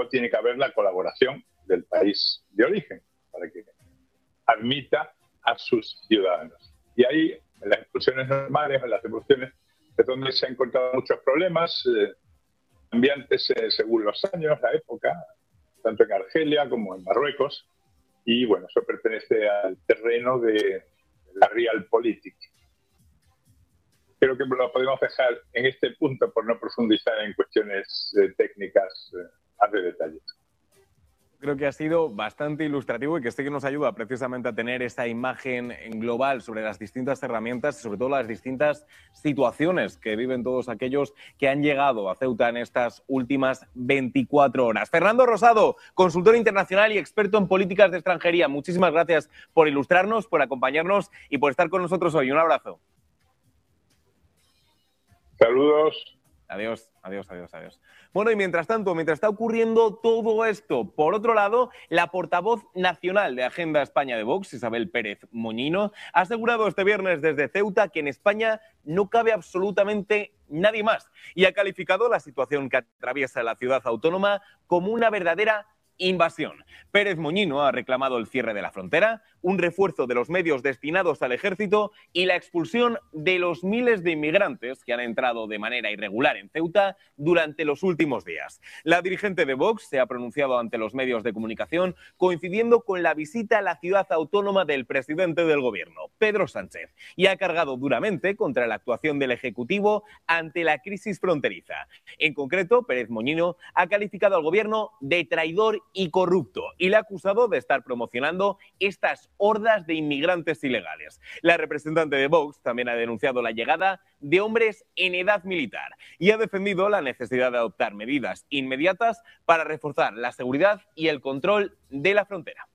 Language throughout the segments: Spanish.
luego tiene que haber la colaboración del país de origen para que admita a sus ciudadanos. Y ahí, en las expulsiones normales, en las devoluciones, es donde se han encontrado muchos problemas, cambiantes según los años, la época, tanto en Argelia como en Marruecos. Y bueno, eso pertenece al terreno de la realpolitik. Creo que lo podemos dejar en este punto por no profundizar en cuestiones técnicas más de detalles. Creo que ha sido bastante ilustrativo y que sí que nos ayuda precisamente a tener esta imagen global sobre las distintas herramientas y sobre todo las distintas situaciones que viven todos aquellos que han llegado a Ceuta en estas últimas 24 horas. Fernando Rosado, consultor internacional y experto en políticas de extranjería, muchísimas gracias por ilustrarnos, por acompañarnos y por estar con nosotros hoy. Un abrazo. Saludos. Adiós, adiós, adiós, adiós. Bueno, y mientras tanto, mientras está ocurriendo todo esto, por otro lado, la portavoz nacional de Agenda España de Vox, Isabel Pérez Moñino, ha asegurado este viernes desde Ceuta que en España no cabe absolutamente nadie más y ha calificado la situación que atraviesa la ciudad autónoma como una verdadera invasión. Pérez Moñino ha reclamado el cierre de la frontera, un refuerzo de los medios destinados al ejército y la expulsión de los miles de inmigrantes que han entrado de manera irregular en Ceuta durante los últimos días. La dirigente de Vox se ha pronunciado ante los medios de comunicación coincidiendo con la visita a la ciudad autónoma del presidente del gobierno, Pedro Sánchez, y ha cargado duramente contra la actuación del Ejecutivo ante la crisis fronteriza. En concreto, Pérez Moñino ha calificado al gobierno de traidor y corrupto y le ha acusado de estar promocionando estas hordas de inmigrantes ilegales. La representante de Vox también ha denunciado la llegada de hombres en edad militar y ha defendido la necesidad de adoptar medidas inmediatas para reforzar la seguridad y el control de la frontera.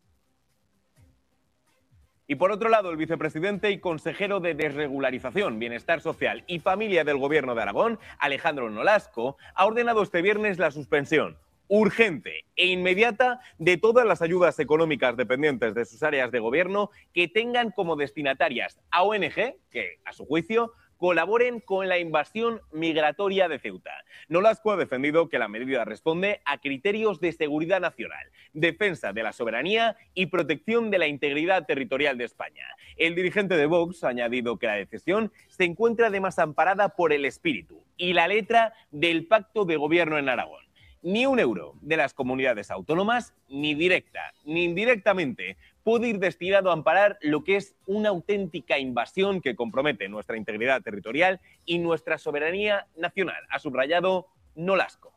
Y por otro lado, el vicepresidente y consejero de Desregularización, Bienestar Social y Familia del Gobierno de Aragón, Alejandro Nolasco, ha ordenado este viernes la suspensión urgente e inmediata de todas las ayudas económicas dependientes de sus áreas de gobierno que tengan como destinatarias a ONG, que, a su juicio, colaboren con la invasión migratoria de Ceuta. Nolasco ha defendido que la medida responde a criterios de seguridad nacional, defensa de la soberanía y protección de la integridad territorial de España. El dirigente de Vox ha añadido que la decisión se encuentra además amparada por el espíritu y la letra del Pacto de Gobierno en Aragón. Ni un euro de las comunidades autónomas, ni directa ni indirectamente, puede ir destinado a amparar lo que es una auténtica invasión que compromete nuestra integridad territorial y nuestra soberanía nacional, ha subrayado Nolasco.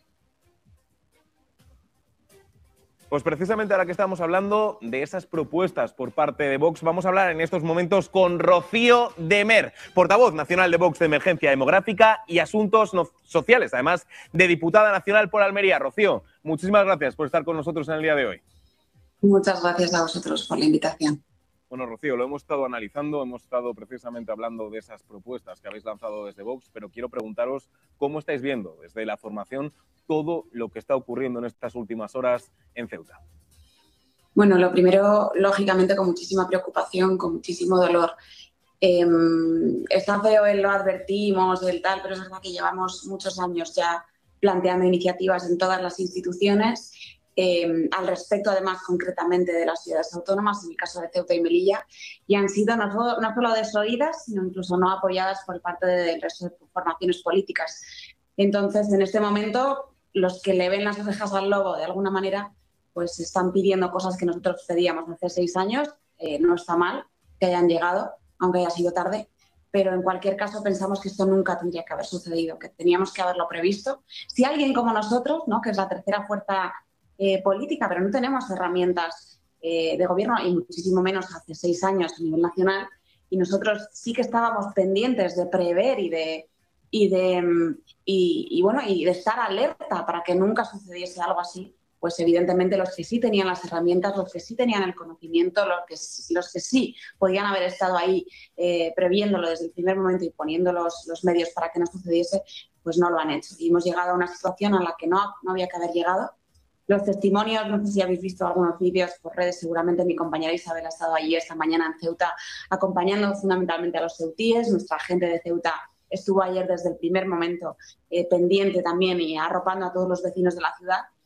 Pues precisamente ahora que estamos hablando de esas propuestas por parte de Vox, vamos a hablar en estos momentos con Rocío de Mer, portavoz nacional de Vox de Emergencia Demográfica y Asuntos Sociales, además de diputada nacional por Almería. Rocío, muchísimas gracias por estar con nosotros en el día de hoy. Muchas gracias a vosotros por la invitación. Bueno, Rocío, lo hemos estado analizando, hemos estado precisamente hablando de esas propuestas que habéis lanzado desde Vox, pero quiero preguntaros cómo estáis viendo desde la formación todo lo que está ocurriendo en estas últimas horas en Ceuta. Bueno, lo primero, lógicamente, con muchísima preocupación, con muchísimo dolor. Está feo lo advertimos, el tal, pero es verdad que llevamos muchos años ya planteando iniciativas en todas las instituciones al respecto, además, concretamente de las ciudades autónomas, en el caso de Ceuta y Melilla, y han sido no solo desoídas, sino incluso no apoyadas por parte del resto de formaciones políticas. Entonces, en este momento, los que le ven las orejas al lobo, de alguna manera, pues están pidiendo cosas que nosotros pedíamos hace 6 años. No está mal que hayan llegado, aunque haya sido tarde, pero en cualquier caso pensamos que esto nunca tendría que haber sucedido, que teníamos que haberlo previsto. Si alguien como nosotros, ¿no?, que es la tercera fuerza política, pero no tenemos herramientas de gobierno, y muchísimo menos hace 6 años a nivel nacional, y nosotros sí que estábamos pendientes de prever y de estar alerta para que nunca sucediese algo así, pues evidentemente los que sí tenían las herramientas, los que sí tenían el conocimiento, los que sí podían haber estado ahí previéndolo desde el primer momento y poniendo los medios para que no sucediese, pues no lo han hecho. Y hemos llegado a una situación a la que no había que haber llegado. Los testimonios, no sé si habéis visto algunos vídeos por redes, seguramente mi compañera Isabel ha estado allí esta mañana en Ceuta acompañando fundamentalmente a los ceutíes. Nuestra gente de Ceuta estuvo ayer desde el primer momento pendiente también y arropando a todos los vecinos de la ciudad.